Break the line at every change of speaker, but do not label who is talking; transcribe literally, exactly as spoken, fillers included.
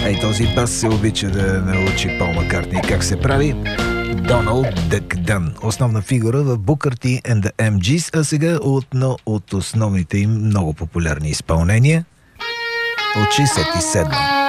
Ей, този бас се обича да научи Пол Маккартни как се прави. Доналд Дък Дън, основна фигура в Booker T and the Ем Джис, а сега едно от основните им много популярни изпълнения от шейсет и седма.